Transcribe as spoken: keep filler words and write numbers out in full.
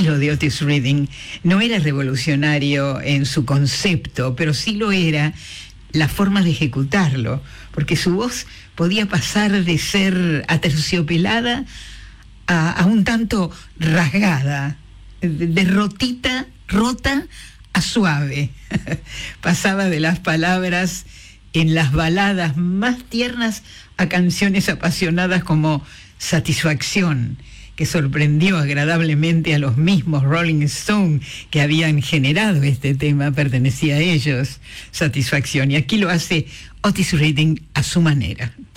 estilo de Otis Redding no era revolucionario en su concepto, pero sí lo era la forma de ejecutarlo, porque su voz podía pasar de ser aterciopelada a, a un tanto rasgada, de, de rotita, rota a suave. Pasaba de las palabras en las baladas más tiernas a canciones apasionadas como Satisfacción, que sorprendió agradablemente a los mismos Rolling Stones que habían generado este tema, pertenecía a ellos, Satisfacción, y aquí lo hace Otis Redding a su manera.